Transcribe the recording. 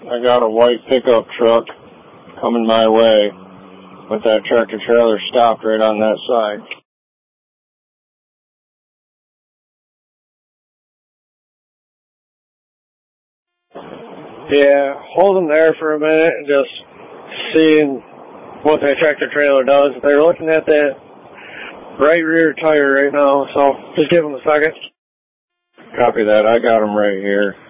I got a white pickup truck coming my way, but that tractor trailer stopped right on that side. Yeah, hold them there for a minute and just seeing what that tractor trailer does. They're looking at that right rear tire right now, so just give them a second. Copy that. I got them right here.